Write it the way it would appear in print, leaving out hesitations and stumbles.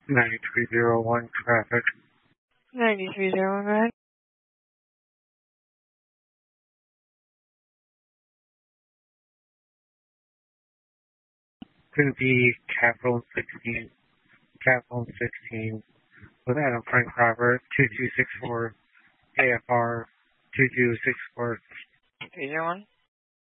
9301 traffic. 9301, go ahead. Going to be Capital 16 with Adam Frank Robert 2264 AFR 2264. 301.